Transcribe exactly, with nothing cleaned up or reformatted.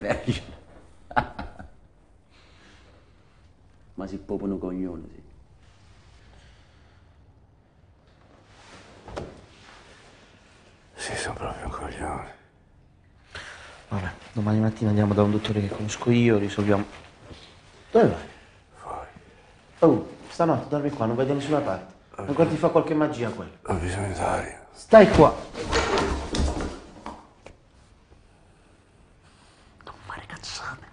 Vergine. Ma sei proprio un coglione, sì. Sì, sono proprio un coglione. Vabbè, domani mattina andiamo da un dottore che conosco io, risolviamo. Dove vai? Fuori. Oh, stanotte dormi qua, non vai da nessuna parte. Ancora ti fa qualche magia quello. Ho bisogno d'aria. Stai qua. Non fare cazzate.